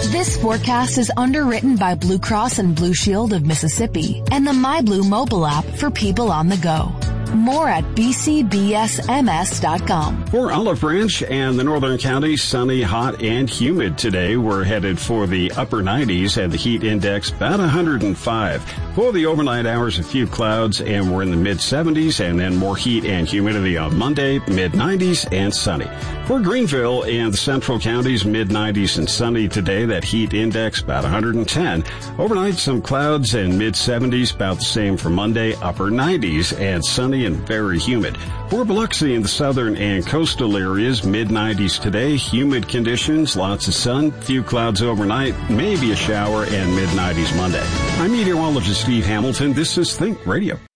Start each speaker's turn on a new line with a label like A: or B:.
A: This forecast is underwritten by Blue Cross and Blue Shield of Mississippi and the MyBlue mobile app for people on the go. More at bcbsms.com.
B: For Olive Branch and the northern counties, sunny, hot, and humid today. We're headed for the upper 90s and the heat index about 105. For the overnight hours, a few clouds, and we're in the mid-70s, and then more heat and humidity on Monday, mid-90s, and sunny. For Greenville and the central counties, mid-90s and sunny today. That heat index about 110. Overnight, some clouds and mid-70s, about the same for Monday, upper 90s, and sunny and very humid. For Biloxi in the southern and coastal areas, mid-90s today, humid conditions, lots of sun, few clouds overnight, maybe a shower, and mid-90s Monday. I'm meteorologist Steve Hamilton. This is Think Radio.